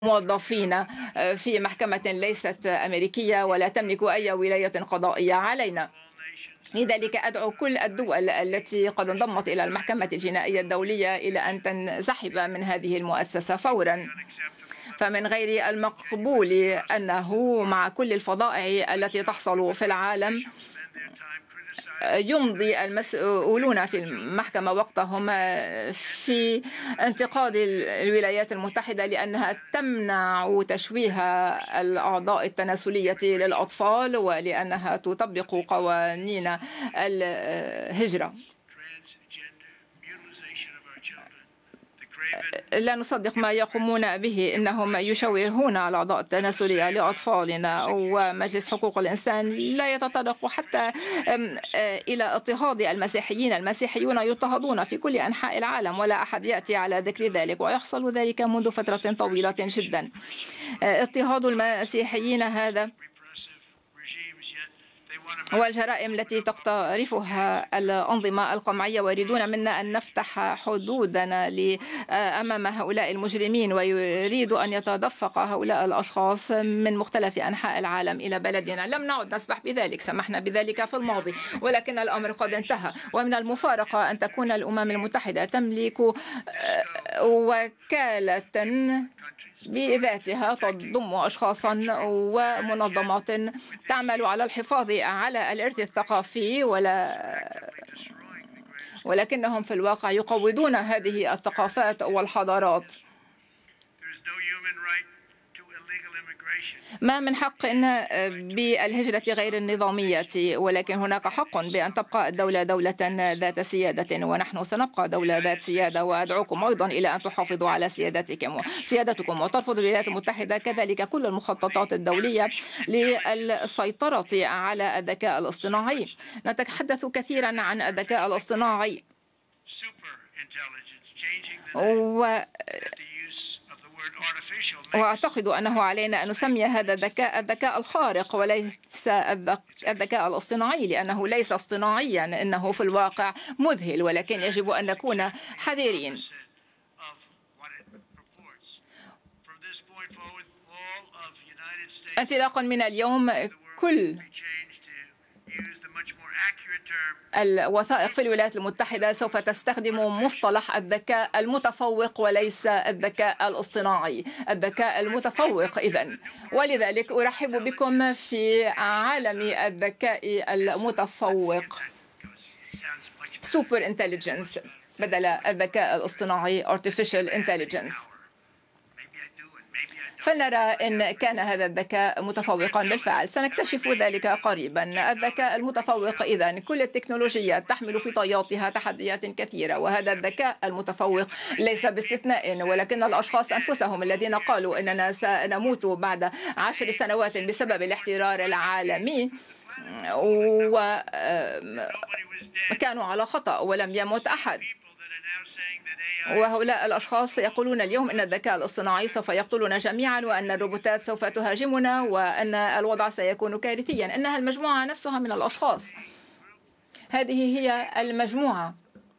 موظفين في محكمة ليست أمريكية ولا تملك أي ولاية قضائية علينا. لذلك أدعو كل الدول التي قد انضمت إلى المحكمة الجنائية الدولية إلى أن تنسحب من هذه المؤسسة فورا. فمن غير المقبول أنه مع كل الفظائع التي تحصل في العالم يمضي المسؤولون في المحكمة وقتهم في انتقاد الولايات المتحدة لأنها تمنع تشويه الأعضاء التناسلية للأطفال ولأنها تطبق قوانين الهجرة. لا نصدق ما يقومون به، إنهم يشوهون الأعضاء التناسلية لأطفالنا، ومجلس حقوق الإنسان لا يتطرق حتى إلى اضطهاد المسيحيين. المسيحيون يضطهدون في كل أنحاء العالم ولا أحد يأتي على ذكر ذلك، ويحصل ذلك منذ فترة طويلة جدا. اضطهاد المسيحيين هذا والجرائم التي تقترفها الأنظمة القمعية، ويريدون منا أن نفتح حدودنا أمام هؤلاء المجرمين، ويريد أن يتدفق هؤلاء الأشخاص من مختلف أنحاء العالم إلى بلدنا. لم نعد نسمح بذلك، سمحنا بذلك في الماضي، ولكن الأمر قد انتهى. ومن المفارقة أن تكون الأمم المتحدة تملك وكالة بذاتها تضم أشخاصا ومنظمات تعمل على الحفاظ على الإرث الثقافي، ولكنهم في الواقع يقوضون هذه الثقافات والحضارات. ما من حق بالهجرة غير النظامية، ولكن هناك حق بأن تبقى الدولة دولة ذات سيادة، ونحن سنبقى دولة ذات سيادة. وأدعوكم أيضا إلى أن تحافظوا على سيادتكم وترفض الولايات المتحدة كذلك كل المخططات الدولية للسيطرة على الذكاء الاصطناعي. نتحدث كثيرا عن الذكاء الاصطناعي، وأعتقد أنه علينا أن نسمي هذا الذكاء الخارق وليس الذكاء الاصطناعي، لأنه ليس اصطناعيا، إنه في الواقع مذهل، ولكن يجب أن نكون حذرين. انطلاقا من اليوم كل الوثائق في الولايات المتحدة سوف تستخدم مصطلح الذكاء المتفوق وليس الذكاء الاصطناعي، الذكاء المتفوق إذن. ولذلك أرحب بكم في عالم الذكاء المتفوق Super Intelligence بدل الذكاء الاصطناعي Artificial Intelligence. فلنرى إن كان هذا الذكاء متفوقا بالفعل، سنكتشف ذلك قريبا. الذكاء المتفوق إذن كل التكنولوجيات تحمل في طياتها تحديات كثيرة، وهذا الذكاء المتفوق ليس باستثناء، ولكن الأشخاص أنفسهم الذين قالوا إننا سنموت بعد 10 سنوات بسبب الاحترار العالمي وكانوا على خطأ ولم يمت أحد. وهؤلاء الأشخاص يقولون اليوم أن الذكاء الاصطناعي سوف يقتلنا جميعا، وأن الروبوتات سوف تهاجمنا، وأن الوضع سيكون كارثيا. إنها المجموعة نفسها من الأشخاص، هذه هي المجموعة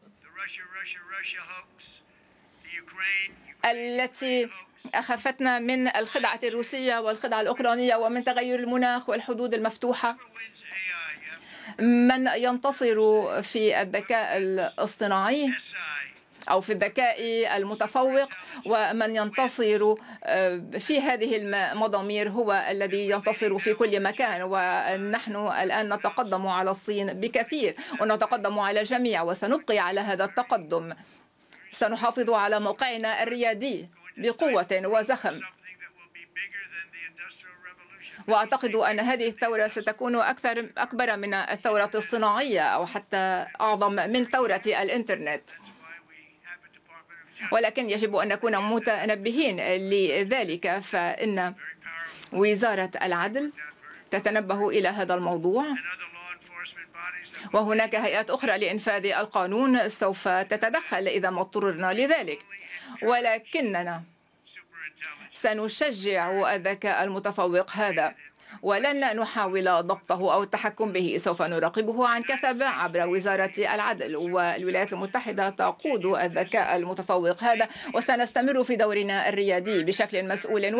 التي أخفتنا من الخدعة الروسية والخدعة الأوكرانية ومن تغير المناخ والحدود المفتوحة. من ينتصر في الذكاء الاصطناعي أو في الذكاء المتفوق ومن ينتصر في هذه المضامير هو الذي ينتصر في كل مكان. ونحن الآن نتقدم على الصين بكثير ونتقدم على الجميع، وسنبقي على هذا التقدم. سنحافظ على موقعنا الريادي بقوة وزخم، وأعتقد أن هذه الثورة ستكون أكبر من الثورة الصناعية أو حتى أعظم من ثورة الإنترنت، ولكن يجب أن نكون متنبهين لذلك. فإن وزارة العدل تتنبه إلى هذا الموضوع، وهناك هيئات أخرى لإنفاذ القانون سوف تتدخل إذا ما اضطررنا لذلك، ولكننا سنشجع الذكاء المتفوق هذا ولن نحاول ضبطه أو التحكم به. سوف نراقبه عن كثب عبر وزارة العدل، والولايات المتحدة تقود الذكاء المتفوق هذا، وسنستمر في دورنا الريادي بشكل مسؤول.